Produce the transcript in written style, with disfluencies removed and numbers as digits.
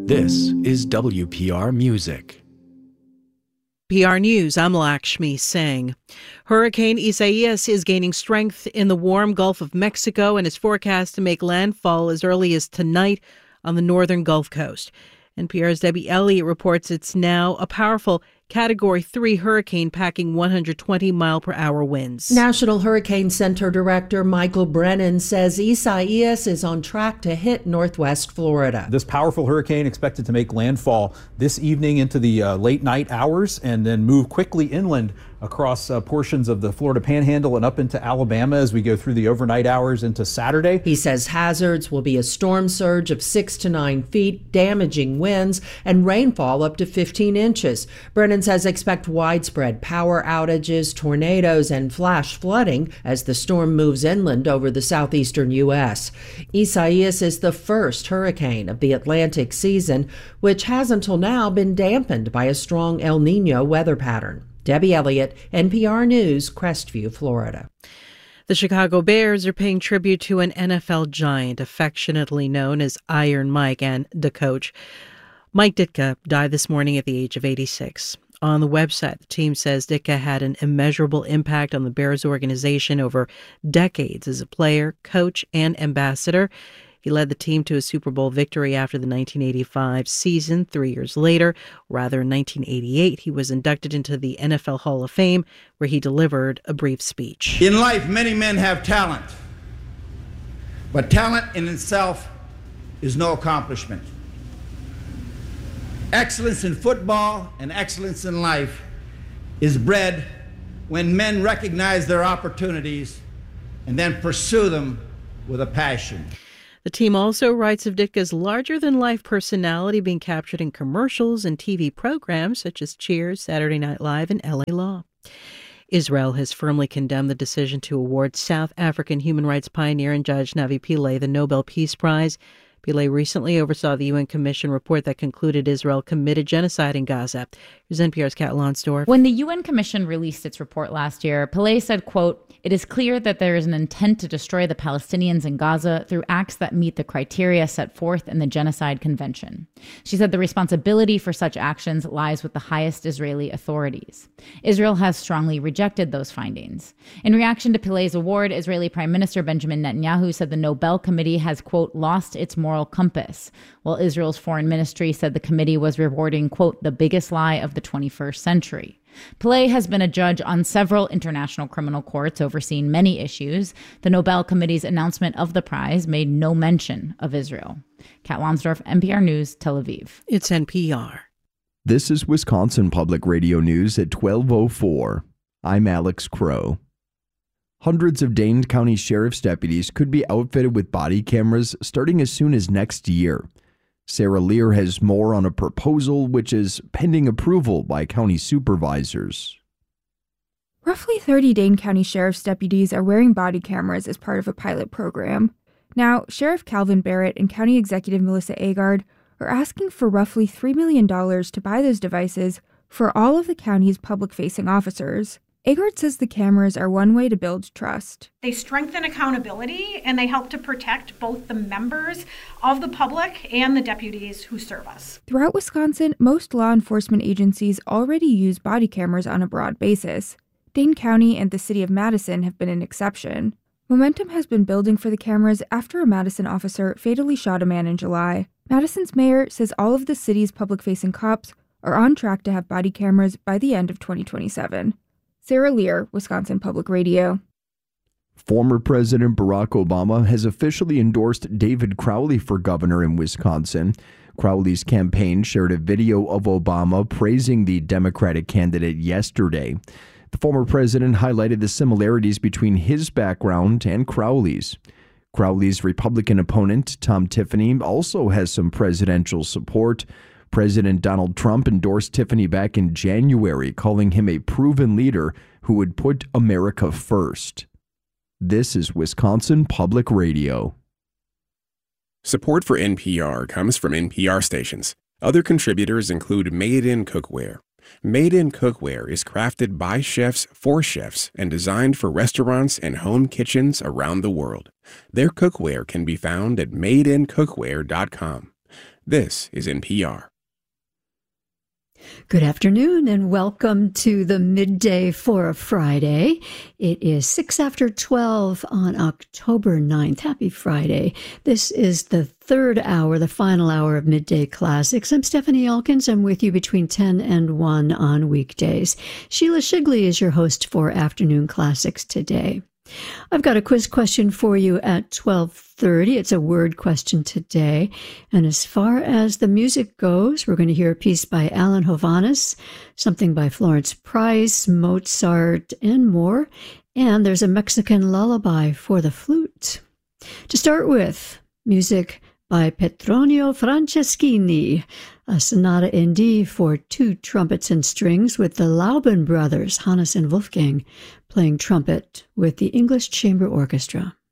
This is WPR Music. PR News, I'm Lakshmi Singh. Hurricane Isaias is gaining strength in the warm Gulf of Mexico and is forecast to make landfall as early as tonight on the northern Gulf Coast. NPR's Debbie Elliott reports it's now a powerful Category 3 hurricane packing 120-mile-per-hour winds. National Hurricane Center Director Michael Brennan says Isaias is on track to hit northwest Florida. This powerful hurricane expected to make landfall this evening into the late night hours and then move quickly inland across portions of the Florida Panhandle and up into Alabama as we go through the overnight hours into Saturday. He says hazards will be a storm surge of 6 to 9 feet, damaging winds, and rainfall up to 15 inches. Brennan says expect widespread power outages, tornadoes, and flash flooding as the storm moves inland over the southeastern U.S. Isaias is the first hurricane of the Atlantic season, which has until now been dampened by a strong El Niño weather pattern. Debbie Elliott, NPR News, Crestview, Florida. The Chicago Bears are paying tribute to an NFL giant affectionately known as Iron Mike and the coach. Mike Ditka died this morning at the age of 86. On the website, the team says Ditka had an immeasurable impact on the Bears organization over decades as a player, coach, and ambassador. He led the team to a Super Bowl victory after the 1985 season. 3 years later, rather in 1988, he was inducted into the NFL Hall of Fame, where he delivered a brief speech. In life, many men have talent, but talent in itself is no accomplishment. Excellence in football and excellence in life is bred when men recognize their opportunities and then pursue them with a passion. The team also writes of Ditka's larger-than-life personality being captured in commercials and TV programs such as Cheers, Saturday Night Live, and LA Law. Israel has firmly condemned the decision to award South African human rights pioneer and judge Navi Pillay the Nobel Peace Prize. Pillay recently oversaw the UN Commission report that concluded Israel committed genocide in Gaza. Here's NPR's Kat Lonsdorf. When the UN Commission released its report last year, Pillay said, quote, "It is clear that there is an intent to destroy the Palestinians in Gaza through acts that meet the criteria set forth in the Genocide Convention." She said the responsibility for such actions lies with the highest Israeli authorities. Israel has strongly rejected those findings. In reaction to Pillay's award, Israeli Prime Minister Benjamin Netanyahu said the Nobel Committee has, quote, "lost its moral compass," while Israel's foreign ministry said the committee was rewarding, quote, "the biggest lie of the 21st century." Pillay has been a judge on several international criminal courts overseeing many issues. The Nobel Committee's announcement of the prize made no mention of Israel. Kat Lonsdorf, NPR News, Tel Aviv. It's NPR. This is Wisconsin Public Radio News at 12:04. I'm Alex Crow. Hundreds of Dane County Sheriff's deputies could be outfitted with body cameras starting as soon as next year. Sarah Lear has more on a proposal which is pending approval by county supervisors. Roughly 30 Dane County Sheriff's deputies are wearing body cameras as part of a pilot program. Now, Sheriff Calvin Barrett and County Executive Melissa Agard are asking for roughly $3 million to buy those devices for all of the county's public-facing officers. Agard says the cameras are one way to build trust. They strengthen accountability and they help to protect both the members of the public and the deputies who serve us. Throughout Wisconsin, most law enforcement agencies already use body cameras on a broad basis. Dane County and the city of Madison have been an exception. Momentum has been building for the cameras after a Madison officer fatally shot a man in July. Madison's mayor says all of the city's public-facing cops are on track to have body cameras by the end of 2027. Sarah Lear, Wisconsin Public Radio. Former President Barack Obama has officially endorsed David Crowley for governor in Wisconsin. Crowley's campaign shared a video of Obama praising the Democratic candidate yesterday. The former president highlighted the similarities between his background and Crowley's. Crowley's Republican opponent, Tom Tiffany, also has some presidential support. President Donald Trump endorsed Tiffany back in January, calling him a proven leader who would put America first. This is Wisconsin Public Radio. Support for NPR comes from NPR stations. Other contributors include Made in Cookware. Made in Cookware is crafted by chefs for chefs and designed for restaurants and home kitchens around the world. Their cookware can be found at madeincookware.com. This is NPR. Good afternoon and welcome to the midday for a Friday. It is 6 after 12 on October 9th. Happy Friday. This is the third hour, the final hour of Midday Classics. I'm Stephanie Elkins. I'm with you between 10 and 1 on weekdays. Sheila Shigley is your host for Afternoon Classics today. I've got a quiz question for you at 12:30. It's a word question today. And as far as the music goes, we're going to hear a piece by Alan Hovhaness, something by Florence Price, Mozart, and more. And there's a Mexican lullaby for the flute. To start with, music by Petronio Franceschini, a sonata in D for 2 trumpets and strings with the Laubin brothers, Hannes and Wolfgang, playing trumpet with the English Chamber Orchestra.